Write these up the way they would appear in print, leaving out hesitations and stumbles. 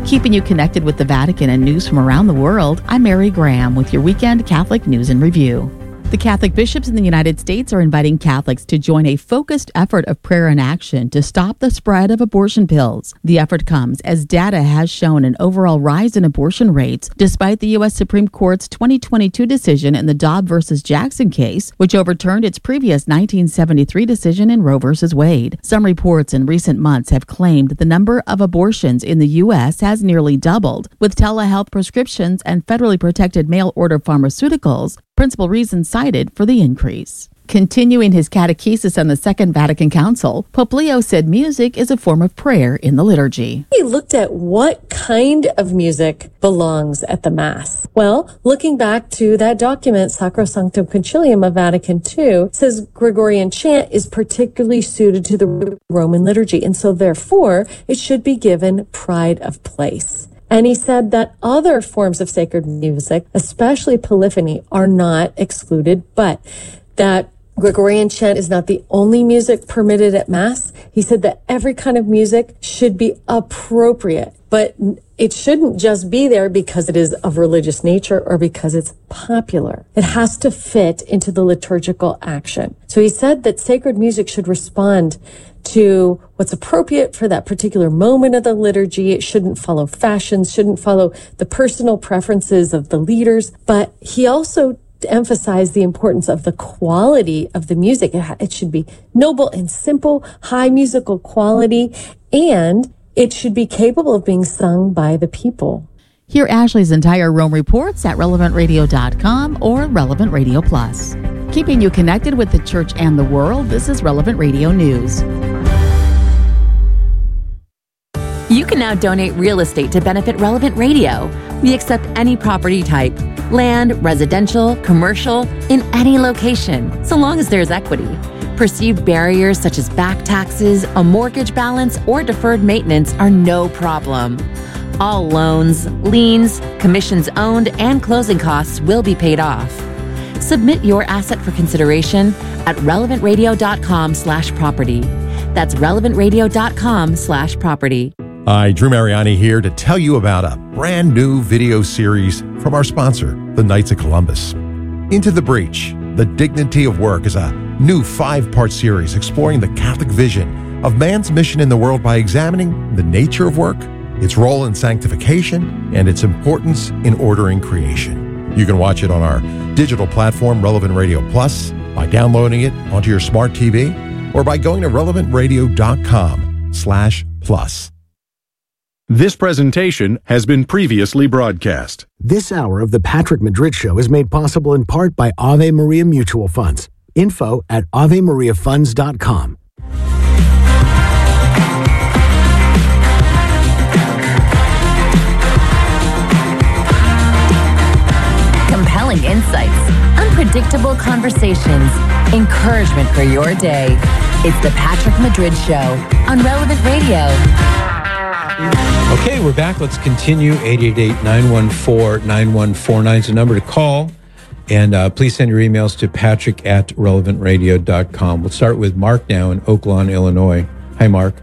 Keeping you connected with the Vatican and news from around the world, I'm Mary Graham with your weekend Catholic News and Review. The Catholic bishops in the United States are inviting Catholics to join a focused effort of prayer and action to stop the spread of abortion pills. The effort comes as data has shown an overall rise in abortion rates, despite the U.S. Supreme Court's 2022 decision in the Dobbs versus Jackson case, which overturned its previous 1973 decision in Roe versus Wade. Some reports in recent months have claimed that the number of abortions in the U.S. has nearly doubled, with telehealth prescriptions and federally protected mail-order pharmaceuticals principal reasons cited for the increase. Continuing his catechesis on the Second Vatican Council, Pope Leo said music is a form of prayer in the liturgy. He looked at what kind of music belongs at the Mass. Well, looking back to that document, Sacrosanctum Concilium of Vatican II, says Gregorian chant is particularly suited to the Roman liturgy, and so therefore it should be given pride of place. And he said that other forms of sacred music, especially polyphony, are not excluded, but that Gregorian chant is not the only music permitted at Mass. He said that every kind of music should be appropriate, but it shouldn't just be there because it is of religious nature or because it's popular. It has to fit into the liturgical action. So he said that sacred music should respond to what's appropriate for that particular moment of the liturgy. It shouldn't follow fashions, shouldn't follow the personal preferences of the leaders. But he also emphasized the importance of the quality of the music. It should be noble and simple, high musical quality, and it should be capable of being sung by the people. Hear Ashley's entire Rome reports at relevantradio.com or Relevant Radio Plus. Keeping you connected with the church and the world, this is Relevant Radio News. You can now donate real estate to benefit Relevant Radio. We accept any property type, land, residential, commercial, in any location, so long as there's equity. Perceived barriers such as back taxes, a mortgage balance, or deferred maintenance are no problem. All loans, liens, commissions owned, and closing costs will be paid off. Submit your asset for consideration at relevantradio.com/property. That's relevantradio.com/property. Hi, Drew Mariani here to tell you about a brand new video series from our sponsor, the Knights of Columbus. Into the Breach, The Dignity of Work is a new 5-part series exploring the Catholic vision of man's mission in the world by examining the nature of work, its role in sanctification, and its importance in ordering creation. You can watch it on our digital platform, Relevant Radio Plus, by downloading it onto your smart TV, or by going to relevantradio.com/plus. This presentation has been previously broadcast. This hour of the Patrick Madrid Show is made possible in part by Ave Maria Mutual Funds. Info at AveMariaFunds.com. Compelling insights, unpredictable conversations, encouragement for your day. It's the Patrick Madrid Show on Relevant Radio. Okay, we're back. Let's continue. 888-914-9149 is the number to call. And please send your emails to patrick@relevantradio.com. We'll start with Mark now in Oak Lawn, Illinois. Hi, Mark.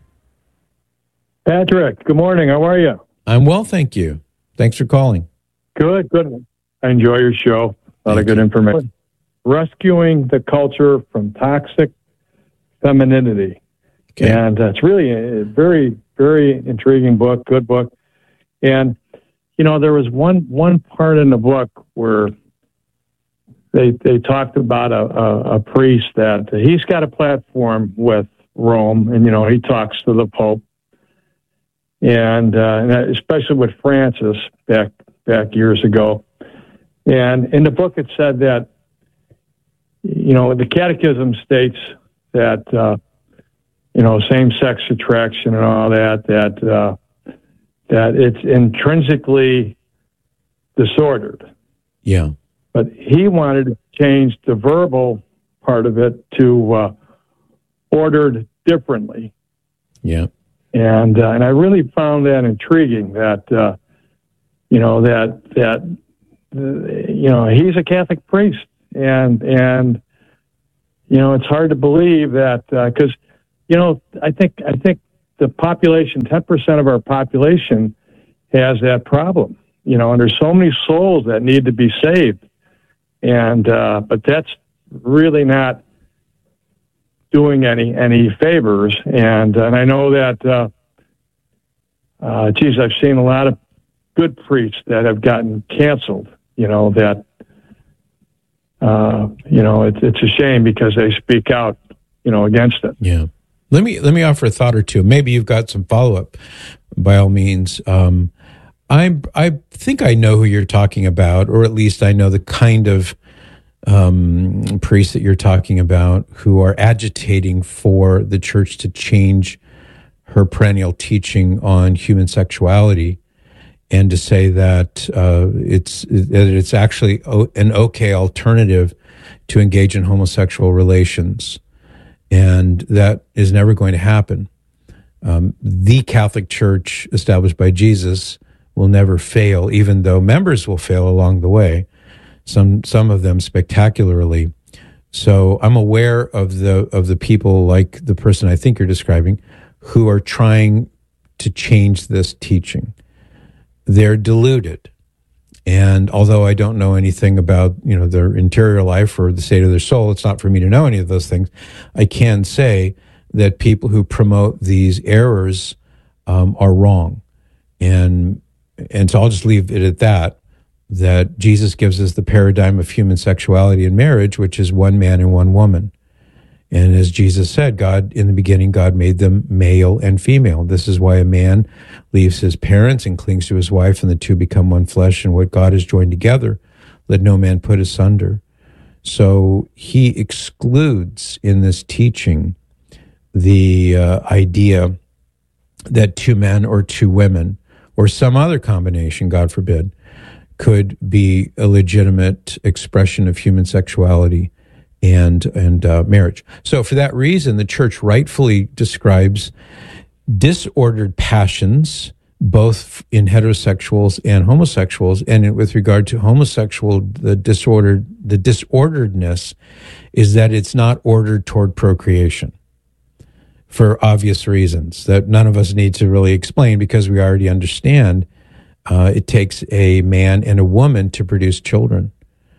Patrick, good morning. How are you? I'm well, thank you. Thanks for calling. Good. I enjoy your show. A lot of good information. Rescuing the culture from toxic femininity. Okay. And it's really a very, very intriguing book, good book. And, you know, there was one part in the book where they talked about a priest that he's got a platform with Rome, and, you know, he talks to the Pope. And especially with Francis back years ago. And in the book it said that, you know, the Catechism states that, you know, same-sex attraction and all that it's intrinsically disordered. Yeah. But he wanted to change the verbal part of it to ordered differently. Yeah. And I really found that intriguing that, you know, you know, he's a Catholic priest and, you know, it's hard to believe that, cause, you know, I think the population, 10% of our population has that problem, and there's so many souls that need to be saved. And, but that's really not doing any favors. And I know that, I've seen a lot of good priests that have gotten canceled, that, it's a shame because they speak out, against it. Yeah. Let me offer a thought or two. Maybe you've got some follow-up, by all means. I think I know who you're talking about, or at least I know the kind of priests that you're talking about who are agitating for the church to change her perennial teaching on human sexuality, and to say that it's actually an okay alternative to engage in homosexual relations, and that is never going to happen. The Catholic Church established by Jesus will never fail, even though members will fail along the way, some of them spectacularly. So I'm aware of the people like the person I think you're describing who are trying to change this teaching. They're deluded. And although I don't know anything about, their interior life or the state of their soul, it's not for me to know any of those things. I can say that people who promote these errors are wrong. And so I'll just leave it at that Jesus gives us the paradigm of human sexuality in marriage, which is one man and one woman. And as Jesus said, in the beginning, God made them male and female. This is why a man leaves his parents and clings to his wife, and the two become one flesh, and what God has joined together, let no man put asunder. So he excludes in this teaching the idea that two men or two women, or some other combination, God forbid, could be a legitimate expression of human sexuality and marriage. So for that reason, the church rightfully describes disordered passions, both in heterosexuals and homosexuals. And with regard to homosexual, the disorderedness is that it's not ordered toward procreation, for obvious reasons that none of us need to really explain, because we already understand it takes a man and a woman to produce children.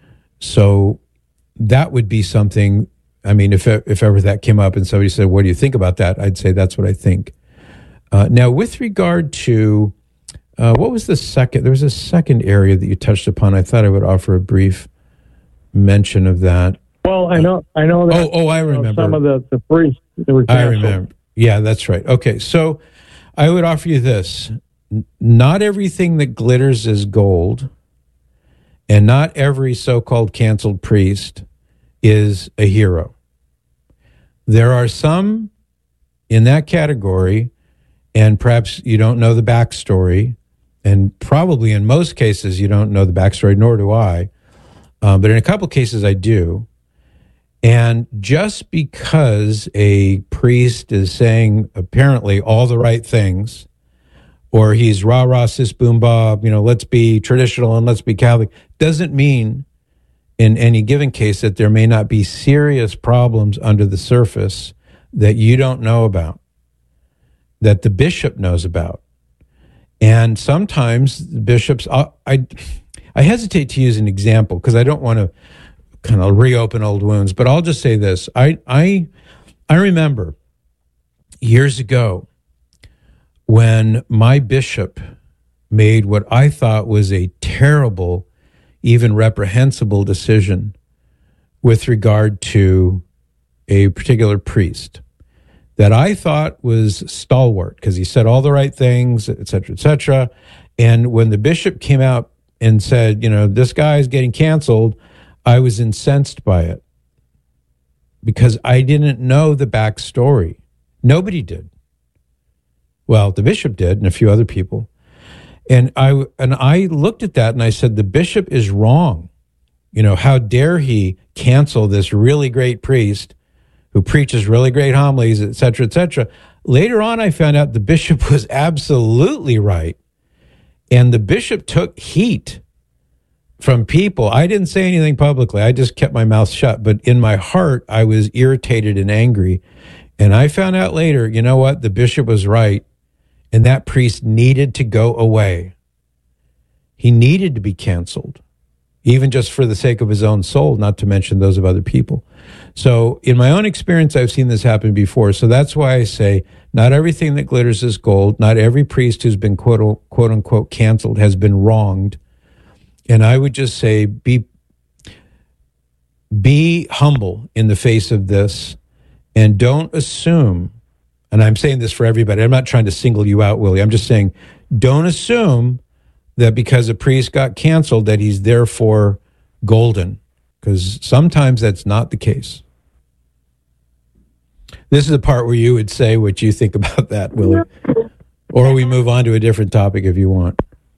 So that would be something, if ever that came up and somebody said, what do you think about that? I'd say that's what I think. Now, with regard to, what was the second? There was a second area that you touched upon. I thought I would offer a brief mention of that. Well, I know that. I remember. Some of the priests that were canceled. I remember. Yeah, that's right. Okay, so I would offer you this. Not everything that glitters is gold, and not every so-called canceled priest is a hero. There are some in that category, and perhaps you don't know the backstory, and probably in most cases you don't know the backstory, nor do I, but in a couple cases I do. And just because a priest is saying apparently all the right things, or he's rah-rah, sis, boom, bob, let's be traditional and let's be Catholic, doesn't mean in any given case that there may not be serious problems under the surface that you don't know about, that the bishop knows about. And sometimes bishops, I hesitate to use an example because I don't want to kind of reopen old wounds, but I'll just say this. I remember years ago when my bishop made what I thought was a terrible, even reprehensible decision with regard to a particular priest that I thought was stalwart because he said all the right things, et cetera, et cetera. And when the bishop came out and said, this guy is getting canceled, I was incensed by it because I didn't know the backstory. Nobody did. Well, the bishop did, and a few other people. And I looked at that and I said, the bishop is wrong. How dare he cancel this really great priest who preaches really great homilies, et cetera, et cetera. Later on, I found out the bishop was absolutely right. And the bishop took heat from people. I didn't say anything publicly. I just kept my mouth shut. But in my heart, I was irritated and angry. And I found out later, the bishop was right. And that priest needed to go away. He needed to be canceled, even just for the sake of his own soul, not to mention those of other people. So in my own experience, I've seen this happen before. So that's why I say not everything that glitters is gold. Not every priest who's been quote unquote canceled has been wronged. And I would just say be humble in the face of this, and don't assume, and I'm saying this for everybody, I'm not trying to single you out, Willie. I'm just saying, don't assume that because a priest got canceled that he's therefore golden, because sometimes that's not the case. This is the part where you would say what you think about that, Willie. Or we move on to a different topic if you want.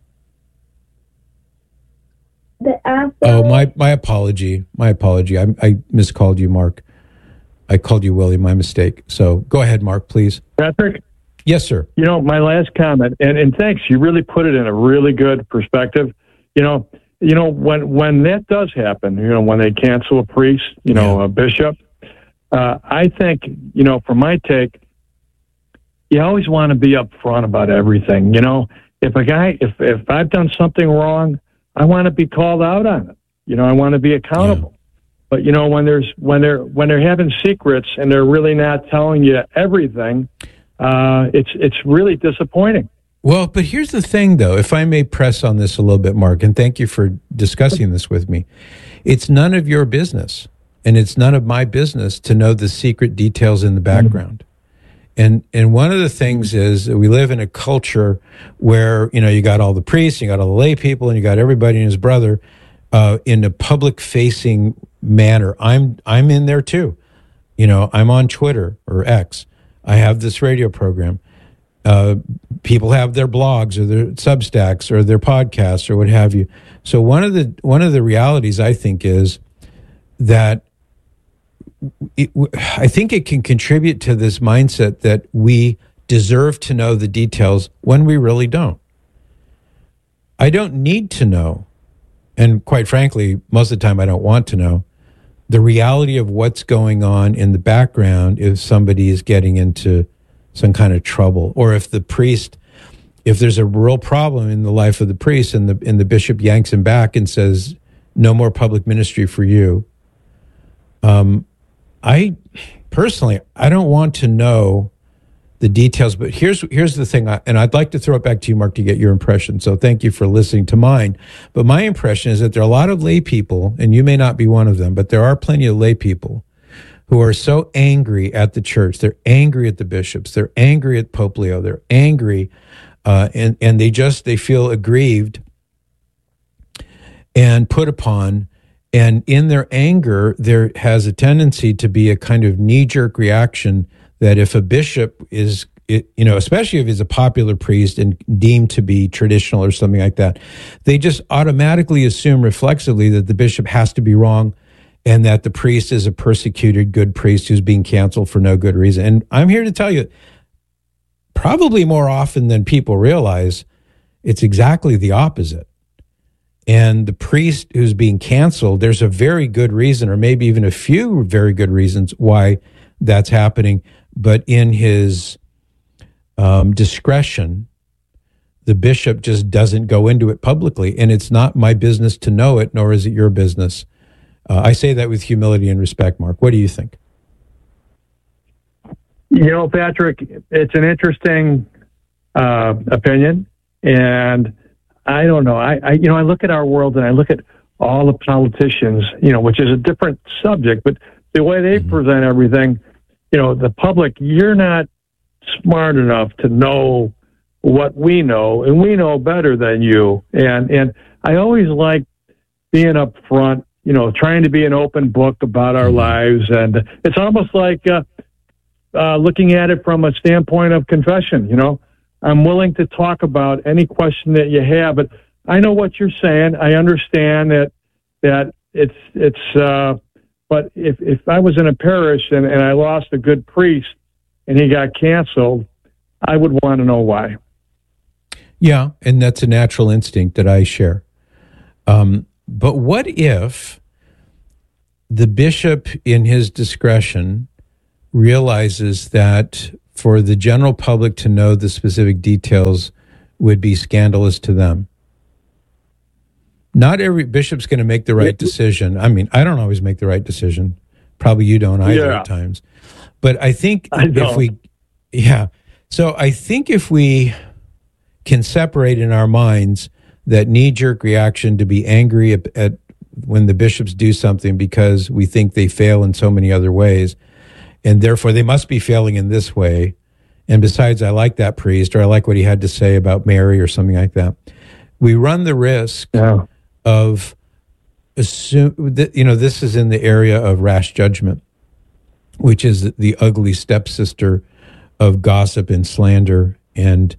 Oh, my apology. My apology. I miscalled you, Mark. I called you Willie, my mistake. So go ahead, Mark, please. Patrick? Yes, sir. You know, my last comment, and thanks, you really put it in a really good perspective. You know, when that does happen, when they cancel a priest, a bishop, I think, from my take, you always want to be upfront about everything. If I've done something wrong, I want to be called out on it. I want to be accountable. Yeah. But when they're having secrets and they're really not telling you everything, it's really disappointing. Well, but here's the thing, though, if I may press on this a little bit, Mark, and thank you for discussing this with me. It's none of your business, and it's none of my business to know the secret details in the background. And one of the things is that we live in a culture where, you got all the priests, you got all the lay people, and you got everybody and his brother in a public-facing manner. I'm in there too. I'm on Twitter or X. I have this radio program. People have their blogs or their Substacks or their podcasts or what have you. So one of the realities, I think, is that I think it can contribute to this mindset that we deserve to know the details when we really don't. I don't need to know, and quite frankly, most of the time I don't want to know, the reality of what's going on in the background if somebody is getting into some kind of trouble, or if there's a real problem in the life of the priest and the bishop yanks him back and says, no more public ministry for you. I personally, I don't want to know the details, but here's the thing, and I'd like to throw it back to you, Mark, to get your impression. So thank you for listening to mine. But my impression is that there are a lot of lay people, and you may not be one of them, but there are plenty of lay people who are so angry at the church. They're angry at the bishops. They're angry at Pope Leo. They're angry, and they feel aggrieved and put upon. And in their anger, there has a tendency to be a kind of knee-jerk reaction that if a bishop is, especially if he's a popular priest and deemed to be traditional or something like that, they just automatically assume reflexively that the bishop has to be wrong and that the priest is a persecuted good priest who's being canceled for no good reason. And I'm here to tell you, probably more often than people realize, it's exactly the opposite. And the priest who's being canceled, there's a very good reason, or maybe even a few very good reasons why that's happening. But in his discretion, the bishop just doesn't go into it publicly. And it's not my business to know it, nor is it your business. I say that with humility and respect, Mark. What do you think? Patrick, it's an interesting opinion. And I don't know. I look at our world and I look at all the politicians, which is a different subject, but the way they present everything, the public, you're not smart enough to know what we know, and we know better than you. And I always like being up front, trying to be an open book about our lives. And it's almost like looking at it from a standpoint of confession, I'm willing to talk about any question that you have, but I know what you're saying. I understand that it's but if I was in a parish and I lost a good priest and he got canceled, I would want to know why. Yeah, and that's a natural instinct that I share. But what if the bishop, in his discretion, realizes that for the general public to know the specific details would be scandalous to them? not every bishop's going to make the right decision. I mean, I don't always make the right decision. Probably you don't either at times. But I think if we can separate in our minds that knee-jerk reaction to be angry at when the bishops do something because we think they fail in so many other ways, and therefore they must be failing in this way. And besides, I like that priest, or I like what he had to say about Mary or something like that. We run the risk of assume that, this is in the area of rash judgment, which is the ugly stepsister of gossip and slander. And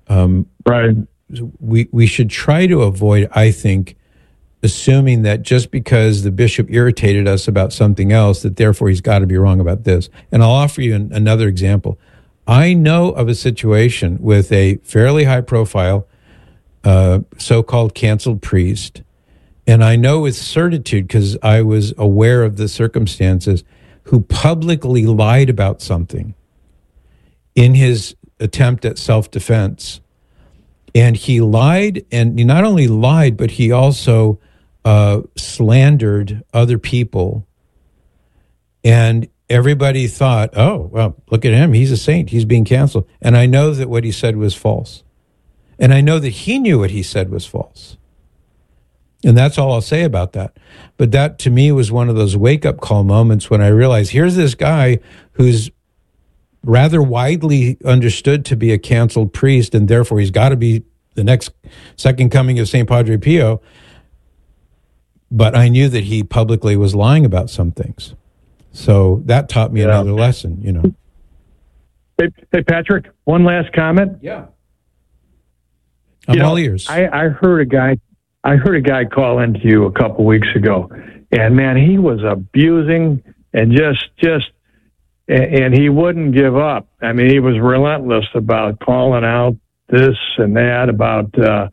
we should try to avoid, I think, assuming that just because the bishop irritated us about something else, that therefore he's got to be wrong about this. And I'll offer you another example. I know of a situation with a fairly high-profile so-called canceled priest, and I know with certitude, because I was aware of the circumstances, who publicly lied about something in his attempt at self-defense. And he lied, and he not only lied, but he also slandered other people. And everybody thought, oh, well, look at him. He's a saint. He's being canceled. And I know that what he said was false. And I know that he knew what he said was false. And that's all I'll say about that. But that, to me, was one of those wake-up call moments when I realized, here's this guy who's rather widely understood to be a canceled priest, and therefore he's got to be the next second coming of St. Padre Pio. But I knew that he publicly was lying about some things. So that taught me another lesson, Hey, Patrick, one last comment. Yeah. I'm all ears. I heard a guy call into you a couple weeks ago, and man, he was abusing and and he wouldn't give up. I mean, he was relentless about calling out this and that about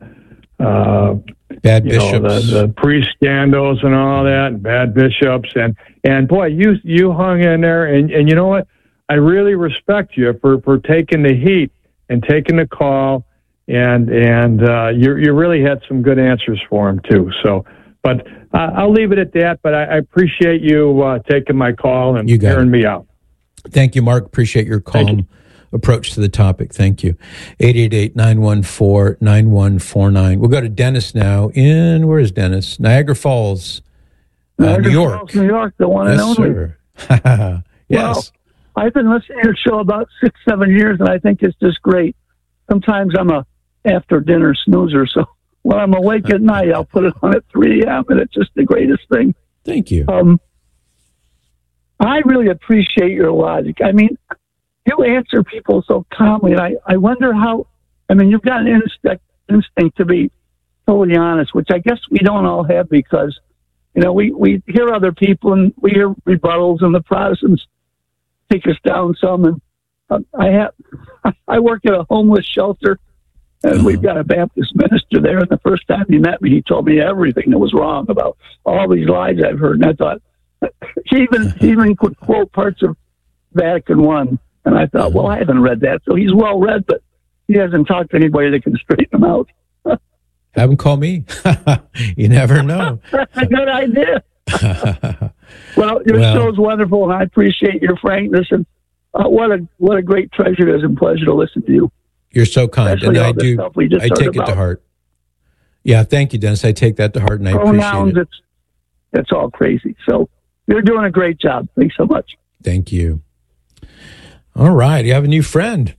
bad bishops, the priest scandals and all that, and bad bishops, and boy, you hung in there, and you know what? I really respect you for taking the heat and taking the call. And you really had some good answers for him too. So, but I'll leave it at that. But I appreciate you taking my call and hearing me out. Thank you, Mark. Appreciate your calm approach to the topic. Thank you. 888-914-9149. We'll go to Dennis now. Where is Dennis? Niagara Falls, New York. Falls, New York, the one and only. Sir. Yes. Well, I've been listening to your show about 6-7 years, and I think it's just great. Sometimes I'm a after dinner snoozer, so when I'm awake at night, I'll put it on at 3 a.m., and it's just the greatest thing. Thank you. I really appreciate your logic. I mean, you answer people so calmly, and I wonder how, you've got an instinct to be totally honest, which I guess we don't all have because, we hear other people and we hear rebuttals, and the Protestants take us down some, and I work at a homeless shelter, and we've got a Baptist minister there. And the first time he met me, he told me everything that was wrong about all these lies I've heard. And I thought, he even could quote parts of Vatican I. And I thought, well, I haven't read that. So he's well read, but he hasn't talked to anybody that can straighten him out. Have him call me. You never know. That's a good idea. Well, your show's wonderful, and I appreciate your frankness. And what a great treasure it is and pleasure to listen to you. You're so kind, and I take it to heart. Yeah, thank you, Dennis. I take that to heart, and I appreciate it. It's all crazy. So you're doing a great job. Thanks so much. Thank you. All right, you have a new friend.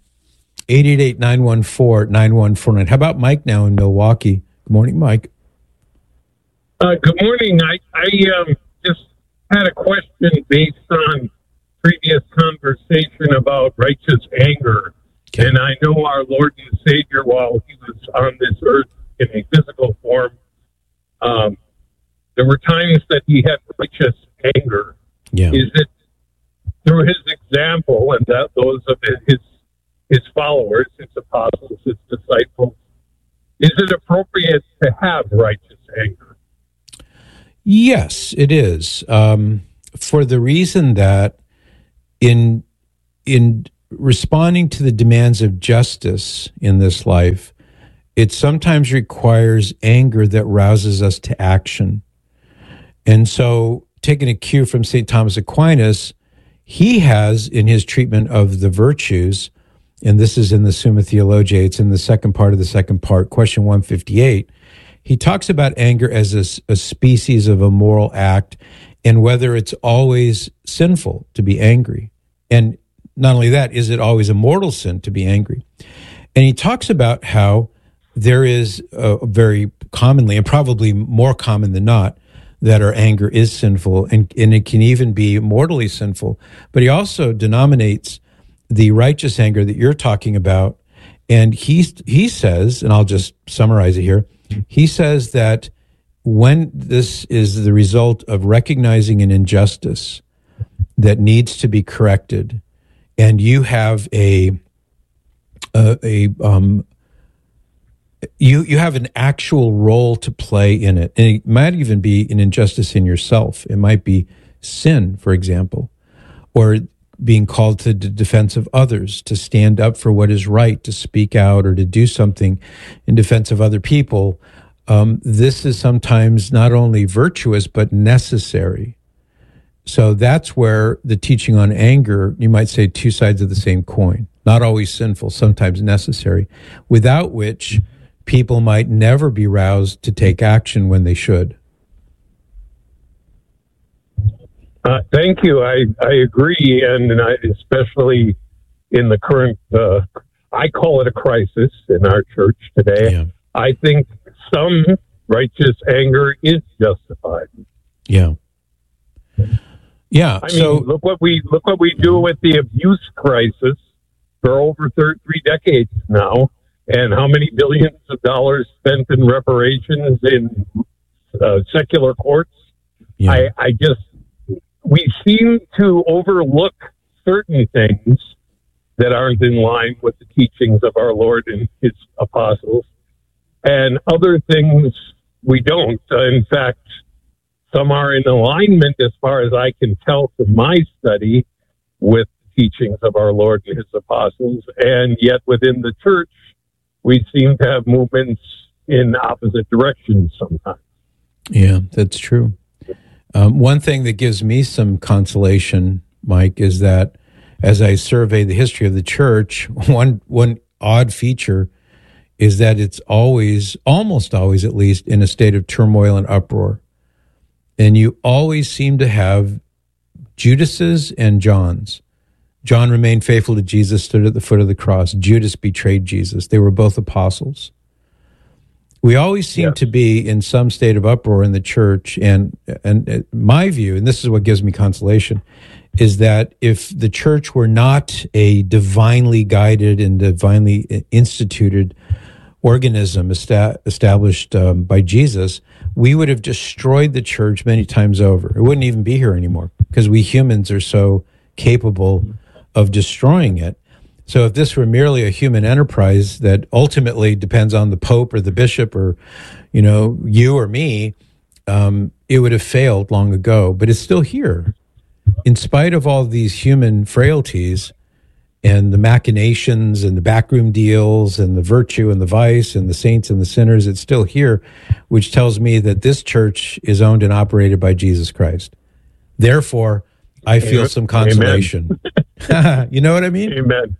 888-914-9149. How about Mike now in Milwaukee? Good morning, Mike. Good morning. I just had a question based on previous conversation about righteous anger. Okay. And I know our Lord and Savior, while he was on this earth in a physical form, there were times that he had righteous anger. Yeah. Is it through his example and that those of his followers, his apostles, his disciples, is it appropriate to have righteous anger? Yes, it is. For the reason that in responding to the demands of justice in this life, it sometimes requires anger that rouses us to action. And so, taking a cue from St. Thomas Aquinas, he has, in his treatment of the virtues, and this is in the Summa Theologiae, it's in the second part of the second part, question 158, he talks about anger as a species of a moral act and whether it's always sinful to be angry. And not only that, is it always a mortal sin to be angry? And he talks about how there is very commonly, and probably more common than not, that our anger is sinful and it can even be mortally sinful. But he also denominates the righteous anger that you're talking about. And he says, and I'll just summarize it here, he says that when this is the result of recognizing an injustice that needs to be corrected, and you have you have an actual role to play in it, and it might even be an injustice in yourself. It might be sin, for example, or being called to the defense of others, to stand up for what is right, to speak out, or to do something in defense of other people. This is sometimes not only virtuous, but necessary. So that's where the teaching on anger, you might say, two sides of the same coin. Not always sinful, sometimes necessary, without which people might never be roused to take action when they should. Thank you. I agree, and especially in the current, I call it a crisis in our church today. Yeah. I think some righteous anger is justified. Yeah. Yeah. I mean, look what we do with the abuse crisis for over 3 decades now, and how many billions of dollars spent in reparations in secular courts. Yeah. We seem to overlook certain things that aren't in line with the teachings of our Lord and his apostles, and other things we don't. In fact, some are in alignment, as far as I can tell from my study, with the teachings of our Lord and his apostles, and yet within the church, we seem to have movements in opposite directions sometimes. Yeah, that's true. One thing that gives me some consolation, Mike, is that as I survey the history of the church, one odd feature is that it's always, almost always at least, in a state of turmoil and uproar. And you always seem to have Judases and Johns. John remained faithful to Jesus, stood at the foot of the cross. Judas betrayed Jesus. They were both apostles. We always seem to be in some state of uproar in the church, and my view, and this is what gives me consolation, is that if the church were not a divinely guided and divinely instituted organism established by Jesus, we would have destroyed the church many times over. It wouldn't even be here anymore because we humans are so capable of destroying it. So if this were merely a human enterprise that ultimately depends on the Pope or the bishop or, you or me, it would have failed long ago. But it's still here. In spite of all these human frailties and the machinations and the backroom deals and the virtue and the vice and the saints and the sinners, it's still here, which tells me that this church is owned and operated by Jesus Christ. Therefore, I feel some consolation. You know what I mean? Amen.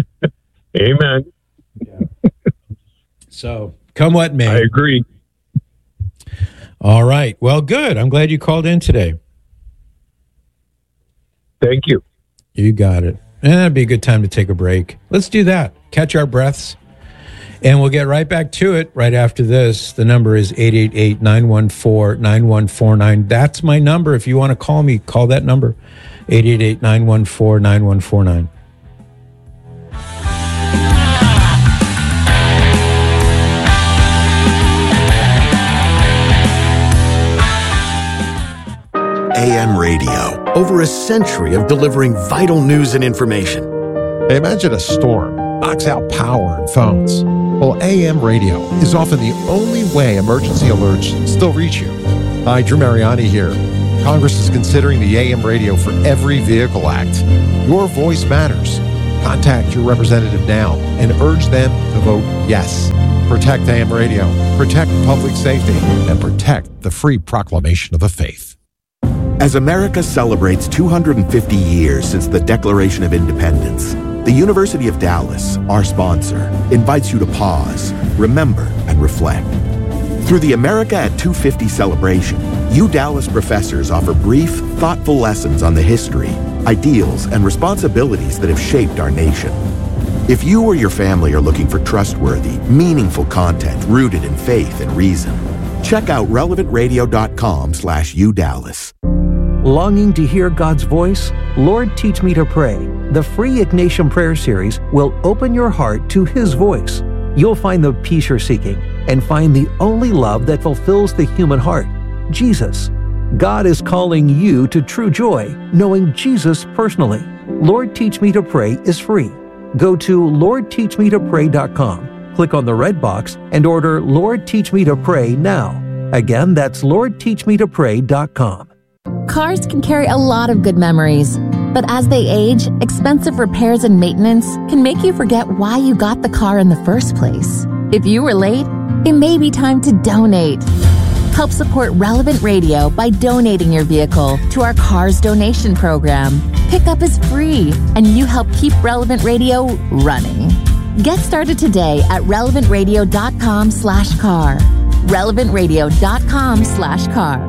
Amen. Yeah. So, come what may. I agree. All right. Well, good. I'm glad you called in today. Thank you. You got it. And that'd be a good time to take a break. Let's do that. Catch our breaths. And we'll get right back to it right after this. The number is 888-914-9149. That's my number. If you want to call me, call that number. 888-914-9149. AM radio, over a century of delivering vital news and information. Imagine a storm knocks out power and phones. Well, AM radio is often the only way emergency alerts still reach you. Hi, Drew Mariani here. Congress is considering the AM radio for Every Vehicle Act. Your voice matters. Contact your representative now and urge them to vote yes. Protect AM radio, protect public safety, and protect the free proclamation of the faith. As America celebrates 250 years since the Declaration of Independence, the University of Dallas, our sponsor, invites you to pause, remember, and reflect. Through the America at 250 celebration, Dallas professors offer brief, thoughtful lessons on the history, ideals, and responsibilities that have shaped our nation. If you or your family are looking for trustworthy, meaningful content rooted in faith and reason, check out relevantradio.com/UDallas. Longing to hear God's voice? Lord, Teach Me to Pray. The free Ignatian Prayer Series will open your heart to His voice. You'll find the peace you're seeking and find the only love that fulfills the human heart, Jesus. God is calling you to true joy, knowing Jesus personally. Lord, Teach Me to Pray is free. Go to LordTeachMeToPray.com, click on the red box, and order Lord, Teach Me to Pray now. Again, that's LordTeachMeToPray.com. Cars can carry a lot of good memories, but as they age, expensive repairs and maintenance can make you forget why you got the car in the first place. If you were late, it may be time to donate. Help support Relevant Radio by donating your vehicle to our Cars Donation Program. Pickup is free, and you help keep Relevant Radio running. Get started today at relevantradio.com/car. relevantradio.com/car.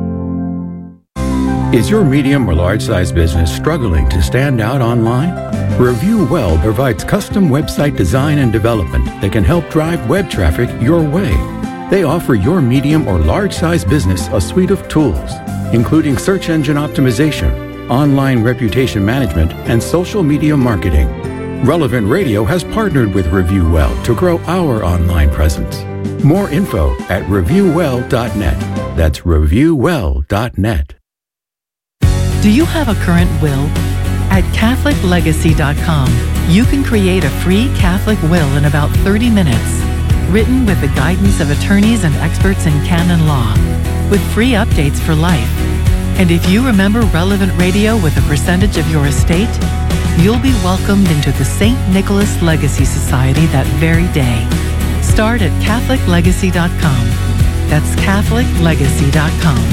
Is your medium or large-size business struggling to stand out online? Review Well provides custom website design and development that can help drive web traffic your way. They offer your medium or large-size business a suite of tools, including search engine optimization, online reputation management, and social media marketing. Relevant Radio has partnered with Review Well to grow our online presence. More info at reviewwell.net. That's reviewwell.net. Do you have a current will? At CatholicLegacy.com, you can create a free Catholic will in about 30 minutes, written with the guidance of attorneys and experts in canon law, with free updates for life. And if you remember Relevant Radio with a percentage of your estate, you'll be welcomed into the St. Nicholas Legacy Society that very day. Start at CatholicLegacy.com. That's CatholicLegacy.com.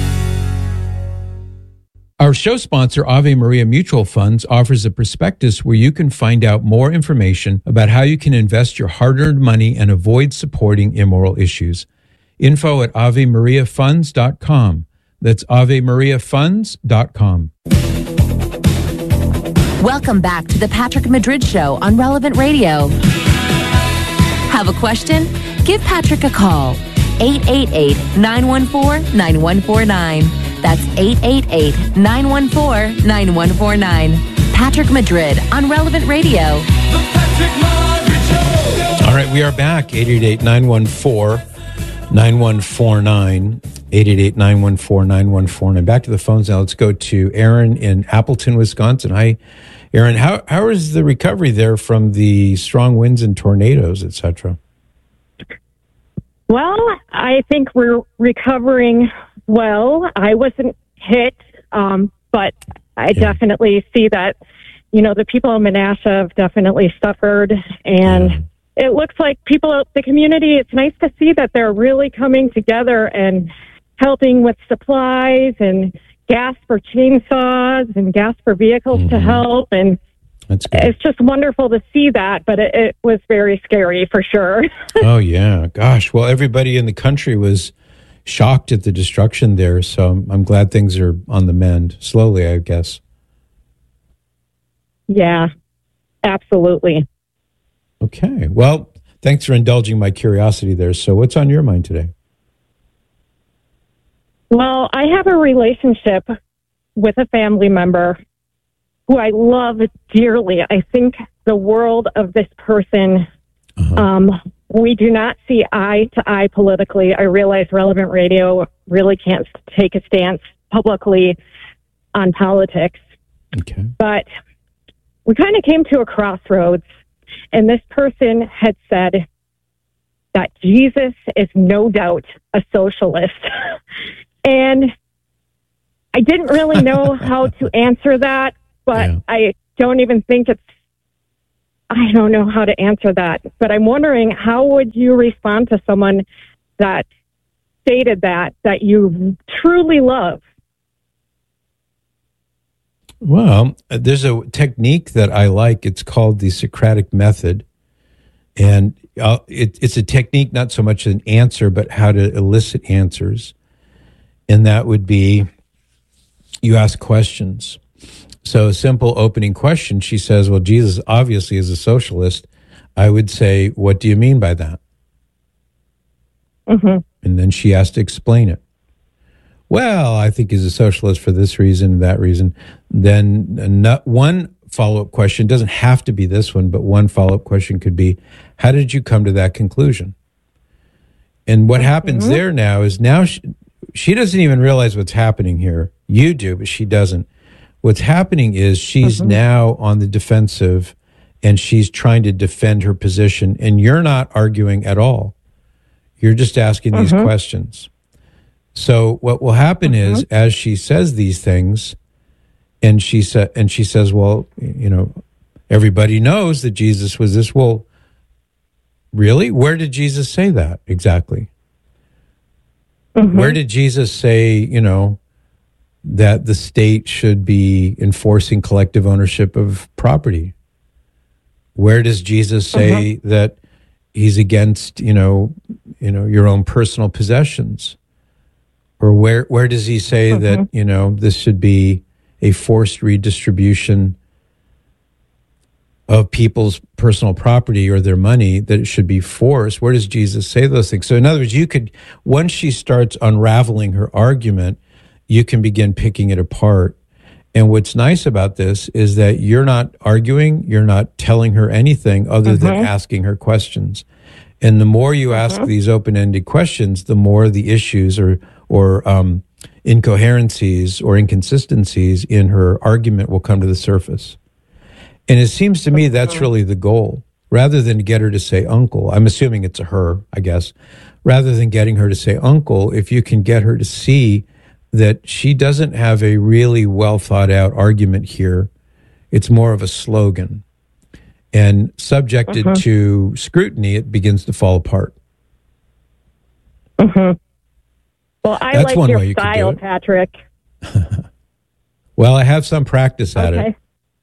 Our show sponsor, Ave Maria Mutual Funds, offers a prospectus where you can find out more information about how you can invest your hard-earned money and avoid supporting immoral issues. Info at AveMariaFunds.com. That's AveMariaFunds.com. Welcome back to the Patrick Madrid Show on Relevant Radio. Have a question? Give Patrick a call. 888-914-9149. That's 888-914-9149. Patrick Madrid on Relevant Radio. All right, we are back. 888-914-9149. 888-914-9149. Back to the phones now. Let's go to Aaron in Appleton, Wisconsin. Hi, Aaron. How is the recovery there from the strong winds and tornadoes, etc.? Well, I think we're recovering well. I wasn't hit, but I definitely see that, the people in Menasha have definitely suffered. And it looks like people, the community, it's nice to see that they're really coming together and helping with supplies and gas for chainsaws and gas for vehicles to help. And it's just wonderful to see that, but it was very scary for sure. Oh, yeah. Gosh. Well, everybody in the country was shocked at the destruction there, so I'm glad things are on the mend. Slowly, I guess. Yeah, absolutely. Okay. Well, thanks for indulging my curiosity there. So what's on your mind today? Well, I have a relationship with a family member who I love dearly. I think the world of this person. We do not see eye to eye politically. I realize Relevant Radio really can't take a stance publicly on politics. Okay. But we kind of came to a crossroads, and this person had said that Jesus is no doubt a socialist. And I didn't really know how to answer that, but I don't even think it's I don't know how to answer that, but I'm wondering, how would you respond to someone that stated that you truly love? Well, there's a technique that I like. It's called the Socratic method. And it's a technique, not so much an answer, but how to elicit answers. And that would be, you ask questions. So a simple opening question, she says, well, Jesus obviously is a socialist. I would say, what do you mean by that? Mm-hmm. And then she has to explain it. Well, I think he's a socialist for this reason, that reason. Then one follow-up question, doesn't have to be this one, but one follow-up question could be, how did you come to that conclusion? And what happens there now is she doesn't even realize what's happening here. You do, but she doesn't. What's happening is she's now on the defensive, and she's trying to defend her position, and you're not arguing at all. You're just asking these questions. So what will happen is, as she says these things, and she says, well, you know, everybody knows that Jesus was this. Well, really? Where did Jesus say that exactly? Where did Jesus say, you know, that the state should be enforcing collective ownership of property? Where does Jesus say that he's against, you know, your own personal possessions? Or where does he say that, you know, this should be a forced redistribution of people's personal property or their money, that it should be forced? Where does Jesus say those things? So in other words, you could, once she starts unraveling her argument, you can begin picking it apart. And what's nice about this is that you're not arguing, you're not telling her anything other than asking her questions. And the more you ask these open-ended questions, the more the issues or incoherencies or inconsistencies in her argument will come to the surface. And it seems to me that's really the goal. Rather than get her to say uncle, I'm assuming it's a her, I guess, rather than getting her to say uncle, if you can get her to see that she doesn't have a really well thought out argument here, it's more of a slogan. And subjected to scrutiny, it begins to fall apart. Well, that's like your style, Patrick. Well, I have some practice at it.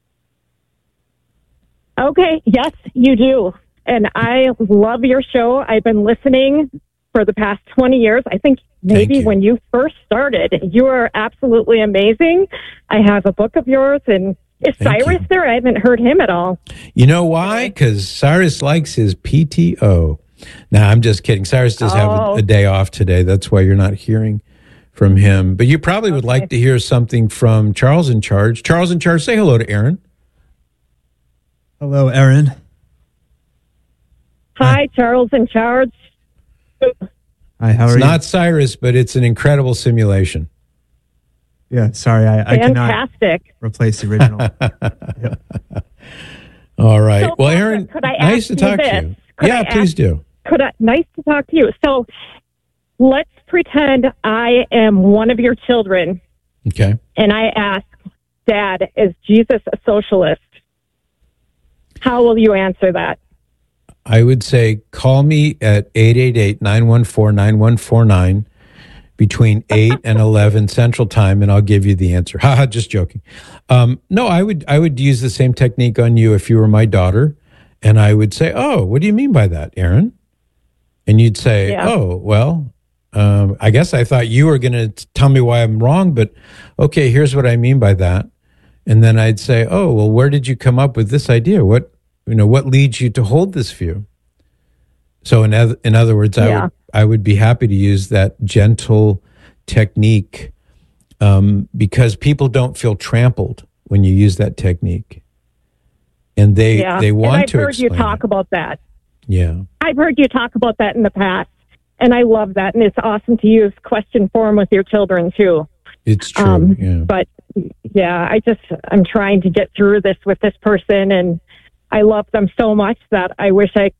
Okay, yes, you do. And I love your show. I've been listening for the past 20 years. I think maybe when you first started, you are absolutely amazing. I have a book of yours, and is Cyrus there? I haven't heard him at all. You know why? Because Cyrus likes his PTO. Nah, I'm just kidding. Cyrus does have a day off today. That's why you're not hearing from him. But you probably would like to hear something from Charles in Charge. Charles in Charge, say hello to Aaron. Hello, Aaron. Hi, Charles in Charge. Hi, how are you? It's not Cyrus, but it's an incredible simulation. Yeah, sorry, I cannot replace the original. All right. So, well, Aaron, nice to talk to you. Please do. Nice to talk to you. So let's pretend I am one of your children. Okay. And I ask, Dad, is Jesus a socialist? How will you answer that? I would say call me at 888-914-9149 between 8 and 11 Central Time, and I'll give you the answer. Haha, just joking. No, I would use the same technique on you if you were my daughter, and I would say, oh, what do you mean by that, Aaron? And you'd say, oh, well, I guess I thought you were going to tell me why I'm wrong, but okay, here's what I mean by that. And then I'd say, oh, well, where did you come up with this idea? What leads you to hold this view? So in other words, I would be happy to use that gentle technique because people don't feel trampled when you use that technique. And they want to explain. And I've heard you talk about that. Yeah. I've heard you talk about that in the past, and I love that. And it's awesome to use question form with your children, too. It's true, But, I'm trying to get through this with this person, and I love them so much that I wish I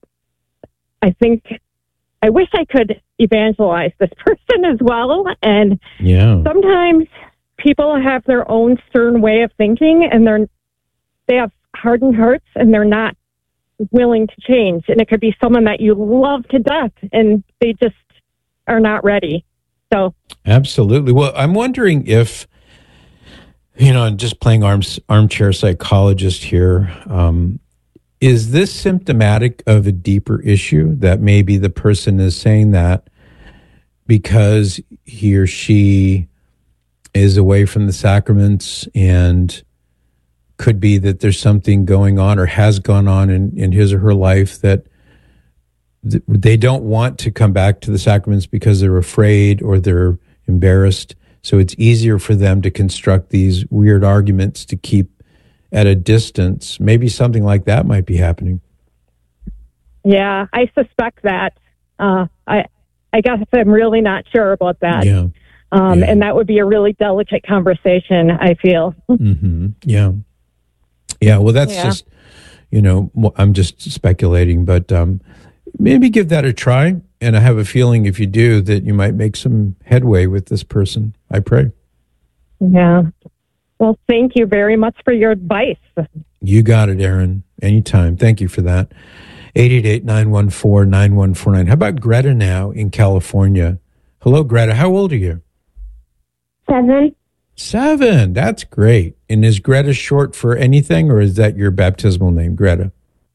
could evangelize this person as well. And sometimes people have their own stern way of thinking, and they have hardened hearts, and they're not willing to change. And it could be someone that you love to death and they just are not ready. So absolutely. Well, I'm wondering if, I'm just playing armchair psychologist here. Is this symptomatic of a deeper issue that maybe the person is saying that because he or she is away from the sacraments, and could be that there's something going on or has gone on in his or her life that they don't want to come back to the sacraments because they're afraid or they're embarrassed. So it's easier for them to construct these weird arguments to keep at a distance. Maybe something like that might be happening. Yeah, I suspect that. I guess I'm really not sure about that. Yeah. And that would be a really delicate conversation, I feel. Mm-hmm. Yeah. Yeah. Well, that's just, I'm just speculating, but maybe give that a try. And I have a feeling if you do, that you might make some headway with this person. I pray. Yeah. Well, thank you very much for your advice. You got it, Aaron. Anytime. Thank you for that. 888-914-9149. How about Greta now in California? Hello, Greta. How old are you? 7. 7. That's great. And is Greta short for anything, or is that your baptismal name, Greta?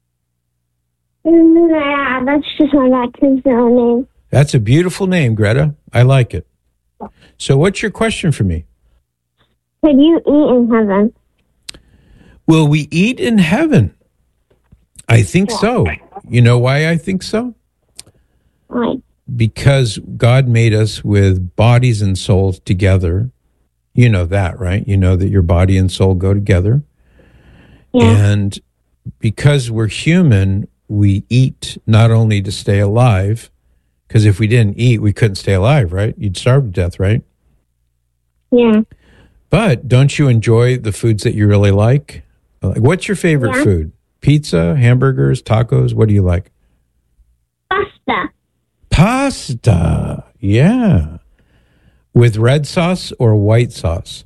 Yeah, that's just my baptismal name. That's a beautiful name, Greta. I like it. So what's your question for me? Could you eat in heaven? Will we eat in heaven? I think so. You know why I think so? Why? Because God made us with bodies and souls together. You know that, right? You know that your body and soul go together. Yeah. And because we're human, we eat not only to stay alive, because if we didn't eat, we couldn't stay alive, right? You'd starve to death, right? Yeah. But don't you enjoy the foods that you really like? What's your favorite food? Pizza, hamburgers, tacos? What do you like? Pasta. Pasta. Yeah. With red sauce or white sauce?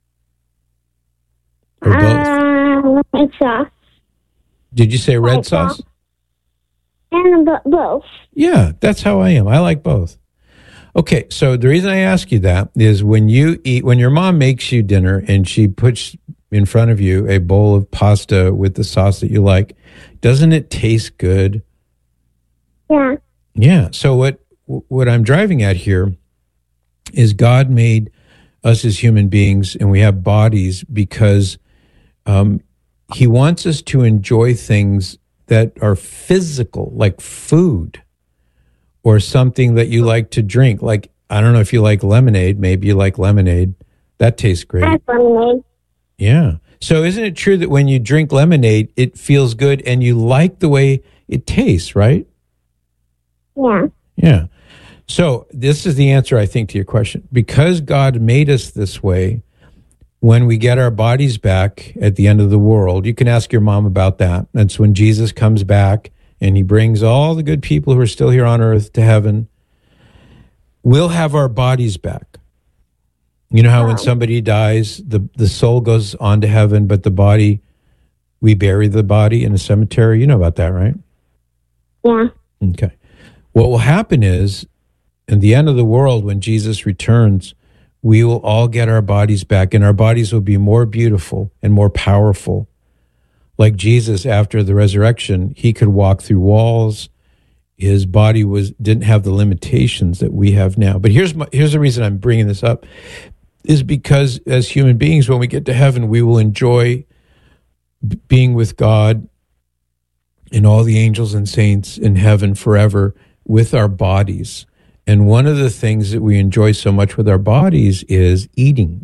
Or both? White sauce. Did you say red sauce? And both. Yeah, that's how I am. I like both. Okay, so the reason I ask you that is when your mom makes you dinner and she puts in front of you a bowl of pasta with the sauce that you like, doesn't it taste good? Yeah. Yeah. So what I'm driving at here is God made us as human beings, and we have bodies because he wants us to enjoy things that are physical, like food, or something that you like to drink. Like, I don't know if you like lemonade. Maybe you like lemonade. That tastes great. I like lemonade. Yeah. So isn't it true that when you drink lemonade, it feels good and you like the way it tastes, right? Yeah. Yeah. So this is the answer, I think, to your question. Because God made us this way, when we get our bodies back at the end of the world, you can ask your mom about that. That's when Jesus comes back and he brings all the good people who are still here on earth to heaven. We'll have our bodies back. You know how when somebody dies, the soul goes on to heaven, but the body, we bury the body in a cemetery. You know about that, right? Yeah. Okay. What will happen is, at the end of the world, when Jesus returns, we will all get our bodies back, and our bodies will be more beautiful and more powerful. Like Jesus, after the resurrection, he could walk through walls. His body didn't have the limitations that we have now. But here's the reason I'm bringing this up, is because as human beings, when we get to heaven, we will enjoy being with God and all the angels and saints in heaven forever with our bodies. And one of the things that we enjoy so much with our bodies is eating.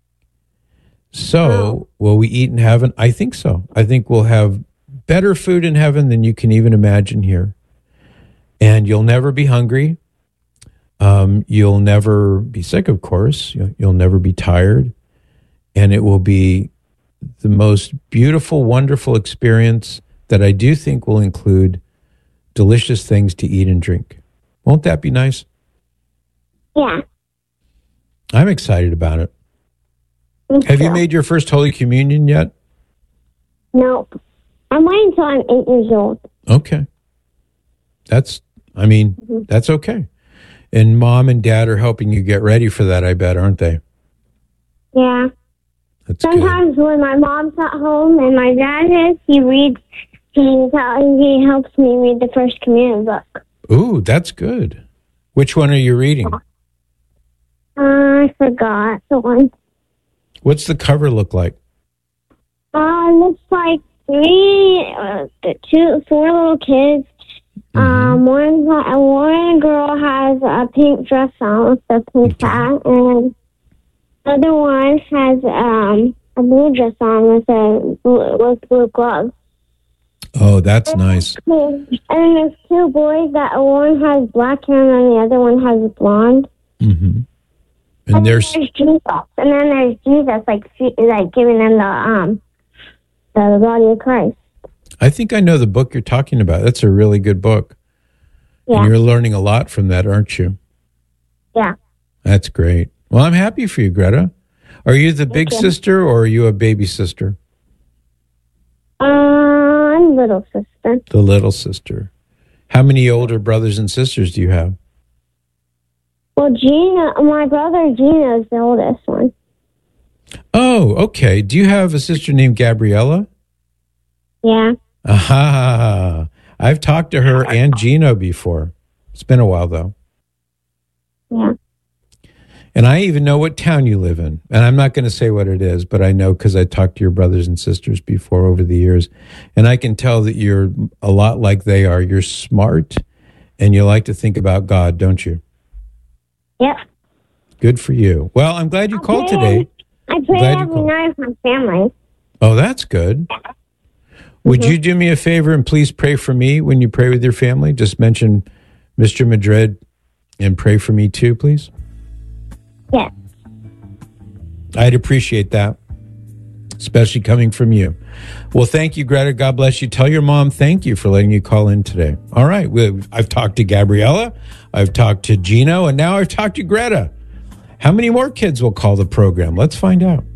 So, will we eat in heaven? I think so. I think we'll have better food in heaven than you can even imagine here. And you'll never be hungry. You'll never be sick, of course. You'll never be tired. And it will be the most beautiful, wonderful experience that I do think will include delicious things to eat and drink. Won't that be nice? Yeah. I'm excited about it. Have you made your first Holy Communion yet? Nope. I'm waiting until I'm 8 years old. Okay. That's okay. And mom and dad are helping you get ready for that, I bet, aren't they? Yeah. That's Sometimes when my mom's at home and my dad is, he helps me read the First Communion book. Ooh, that's good. Which one are you reading? I forgot the one. What's the cover look like? Looks like 4 little kids. One girl has a pink dress on with a pink hat, and the other one has a blue dress on with blue gloves. Oh, that's nice. And then there's 2 boys. That one has black hair, and the other one has blonde. Mm-hmm. And there's Jesus, and then there's Jesus, like giving them the body of Christ. I think I know the book you're talking about. That's a really good book. Yeah. And you're learning a lot from that, aren't you? Yeah. That's great. Well, I'm happy for you, Greta. Are you the big sister or are you a baby sister? I'm little sister. The little sister. How many older brothers and sisters do you have? Well, my brother Gina is the oldest one. Oh, okay. Do you have a sister named Gabriella? Yeah. Aha. I've talked to her and Gino before. It's been a while, though. Yeah. And I even know what town you live in. And I'm not going to say what it is, but I know because I talked to your brothers and sisters before over the years. And I can tell that you're a lot like they are. You're smart and you like to think about God, don't you? Yep. Good for you. Well, I'm glad you called today. I pray every night with my family. Oh, that's good. Would you do me a favor and please pray for me when you pray with your family? Just mention Mr. Madrid and pray for me too, please. Yes. I'd appreciate that, especially coming from you. Well, thank you, Greta. God bless you. Tell your mom thank you for letting you call in today. All right. I've talked to Gabriella. I've talked to Gino. And now I've talked to Greta. How many more kids will call the program? Let's find out.